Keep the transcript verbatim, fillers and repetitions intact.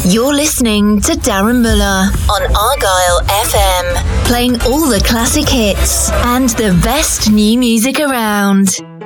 You're listening to Darren Muller on Argyle F M, playing all the classic hits and the best new music around.